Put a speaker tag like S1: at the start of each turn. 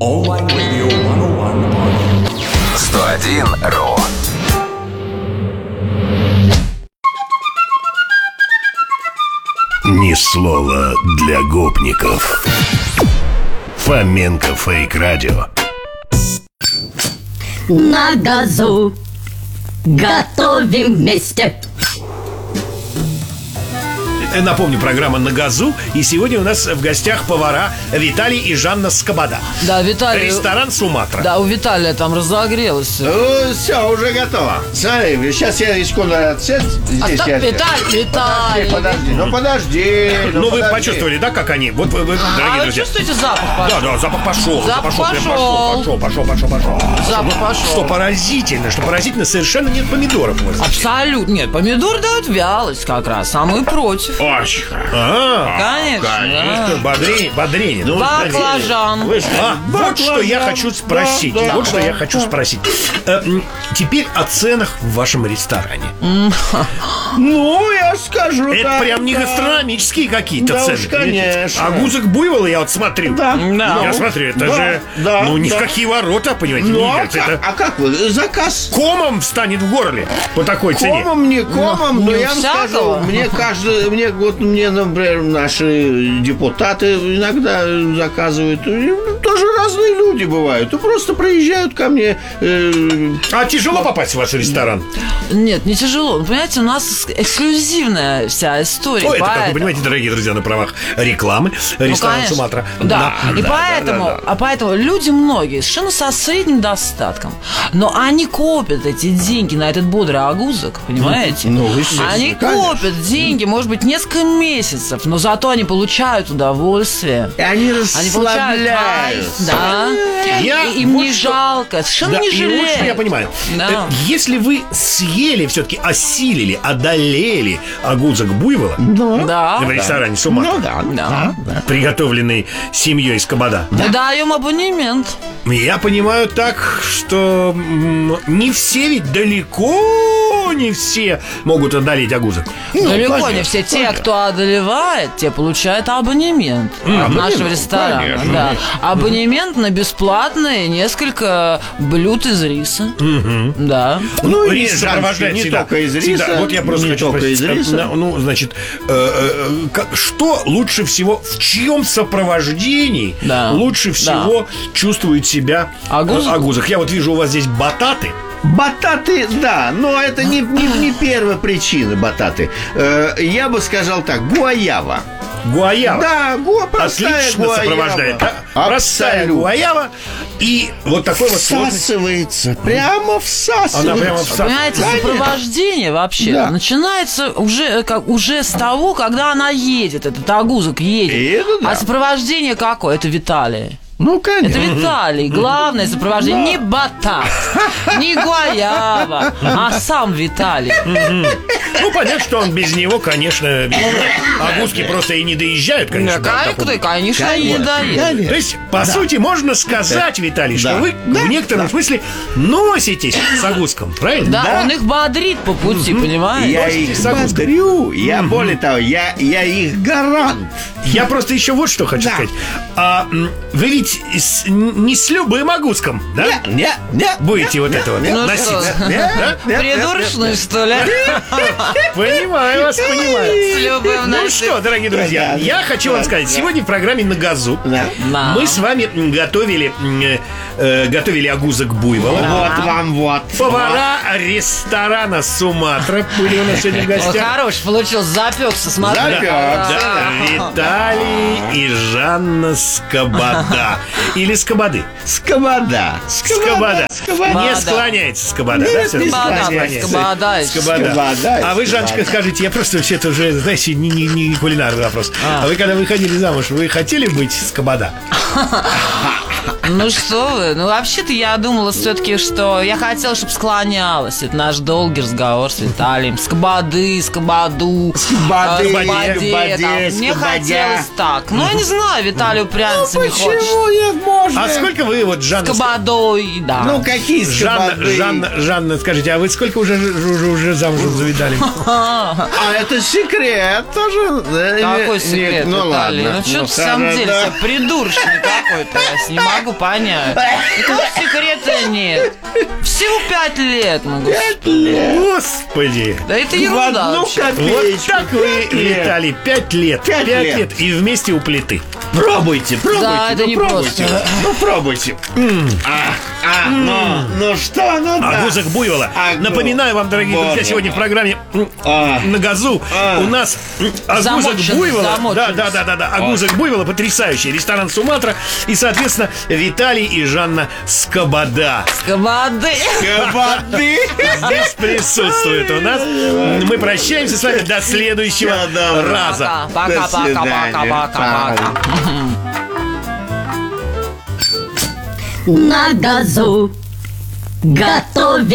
S1: Online Radio 101.
S2: 101.ru.
S3: Ни слова для гопников. Фоменко Фейк Радио.
S4: На газу готовим вместе.
S3: Напомню, программа «На газу». И сегодня у нас в гостях повара Виталий и Жанна Скобода.
S5: Да, Виталий.
S3: Ресторан «Суматра».
S5: Да, у Виталия там разогрелось.
S6: Все, уже готово. Смотри, сейчас я секунду отсядь. Здесь я...
S5: Виталий.
S6: Подожди.
S3: Ну, вы почувствовали, да, как они? Вот вы, дорогие
S5: Вы
S3: друзья.
S5: чувствуете запах пошел?
S3: Да, запах пошел.
S5: Запах
S3: Пошел.
S5: Запах пошел.
S3: Что поразительно, совершенно нет помидоров у вас.
S5: Абсолютно. Нет, помидор дают вялость как раз. Самый против.
S6: Очень хорошо.
S5: Конечно.
S3: Бодрение.
S5: Баклажан.
S3: Вот что я хочу спросить. Теперь о ценах в вашем ресторане.
S6: Ну, я скажу.
S3: Это прям не гастрономические какие-то
S6: Да
S3: цены.
S6: уж, конечно.
S3: А гузок буйвола я вот смотрю.
S6: Да.
S3: Я смотрю, это же ни в какие ворота, понимаете, не идет. Это
S6: А как вы? Заказ?
S3: комом встанет в горле по такой цене.
S6: Комом, не комом, но
S5: не
S6: я вам
S5: всякого.
S6: скажу, мне, например, наши депутаты иногда заказывают. Тоже разные люди бывают. И просто приезжают ко мне.
S3: А тяжело попасть в ваш ресторан?
S5: Нет, не тяжело. Вы понимаете, у нас эксклюзивная вся история.
S3: Ой, это, как вы понимаете, дорогие друзья, на правах рекламы. Ресторан
S5: конечно.
S3: «Суматра».
S5: Да. Поэтому люди многие совершенно со средним достатком, но они копят эти деньги на этот бодрый агузок, понимаете? Они копят деньги, может быть, несколько месяцев, но зато они получают удовольствие.
S6: И они
S5: получают
S6: расслабляют.
S5: кайф, да. Им не жалко, совершенно не
S3: И
S5: жалеют.
S3: лучше я понимаю.
S5: Да.
S3: Если вы съели, все-таки осилили, одолели агузок буйвола
S5: Да.
S3: в ресторане «Суматра»,
S5: Да.
S3: приготовленный семьей Скобода,
S5: Мы даем абонемент.
S3: я понимаю так, что не все, ведь далеко не все могут одолеть агузок.
S5: Далеко
S6: конечно,
S5: не все. Те, кто одолевает, те получают абонемент нашего ресторана.
S6: конечно.
S5: Да. Абонемент на бесплатные несколько блюд из риса. Да.
S6: Ну, и
S3: Рис сопровождает
S6: не
S3: всегда.
S6: только из
S3: Всегда.
S6: риса.
S3: Вот я просто
S6: не
S3: хочу
S6: только
S3: спросить,
S6: из риса.
S3: ну, значит, что лучше всего, в чьем сопровождении лучше всего чувствует себя агузок? Я вот вижу у вас здесь бататы.
S6: Бататы, да, но это не первая причина бататы. Я бы сказал так, гуаява.
S3: Гуаява.
S6: Да, простая
S3: Отлично
S6: гуаява.
S3: сопровождает, да? Простая
S6: Абсолютно.
S3: гуаява. И вот такой вот
S6: Всасывается. Прямо всасывается.
S3: Она прямо всасывается.
S5: Понимаете, сопровождение вообще начинается уже с того, когда она едет, этот агузок едет.
S6: Это да.
S5: А сопровождение какое? Это Виталий.
S6: Ну, конечно.
S5: Это Виталий. Главное сопровождение не батат, не гуаява, а сам Виталий.
S3: Ну, понятно, что он без него, конечно, агузки просто и не доезжают, конечно.
S5: Конечно, не дает.
S3: То есть, по сути, можно сказать, Виталий, что вы в некотором смысле носитесь с агузком, правильно?
S5: Да, он их бодрит по пути, понимаете?
S6: Я их бодрю. Я, более того, я их гарант.
S3: Я просто еще вот что хочу сказать. Вы ведь не с любым агузком, да?
S6: Не.
S3: Будете вот это вот носиться? Да?
S5: Придурочный, что ли?
S3: Понимаю вас, понимаю.
S5: С любым
S3: Ну
S5: носить.
S3: что, дорогие друзья, я хочу вам сказать, сегодня в программе «На газу» мы с вами готовили агузок буйвола.
S6: Вот вам вот.
S3: Повара ресторана «Суматра» были у нас сегодня в гостях.
S5: Хорош, получился, запекся, смотри.
S3: Да, Виталий и Жанна Скобода. Или Скободы.
S6: Скобода.
S3: Не склоняется Скобода, да? Всё-таки
S5: Скобода.
S3: Скобода. А вы, Жанночка, скажите, я просто все это уже, знаете, не кулинарный вопрос. А вы когда выходили замуж, вы хотели быть Скобода?
S5: Ну что вы, вообще-то я думала все-таки, что я хотела, чтобы склонялась. Это наш долгий разговор с Виталием. Скободы, Скободу, Скободе. Мне хотелось так. Ну, я не знаю, Виталий упрямится не хочет.
S6: Почему нет? Можно.
S3: А сколько сколько вы, вот, Жанна...
S5: С кабадой, да.
S6: Ну, какие скободы?
S3: Жанна, скажите, а вы сколько уже замужем завидали?
S6: А это секрет тоже.
S5: Какой секрет,
S6: Ну
S5: Виталий?
S6: ладно.
S5: Ну что ты в самом деле, себя придурочный какой-то, я не могу понять. Никакого секрета нет. Всего 5 лет могу.
S6: 5 лет.
S3: Господи.
S5: Да это ерунда
S6: одну
S5: вообще.
S6: копеечку.
S3: Вот так вы,
S6: 5 лет.
S3: Виталий, 5 лет.
S6: 5 лет.
S3: И вместе у плиты.
S6: Пробуйте.
S5: Да, это не
S6: пробуйте.
S5: просто.
S6: Ну, пробуйте. Ну что, ну да.
S3: Агузок буйвола. Напоминаю вам, дорогие друзья, сегодня в программе «На газу» у нас агузок буйвола. Да. Агузок буйвола, потрясающий ресторан «Суматра». И, соответственно, Виталий и Жанна Скобода.
S5: Скободы.
S3: Здесь присутствует у нас. Мы прощаемся с вами до следующего раза.
S5: Пока.
S4: На газу готовим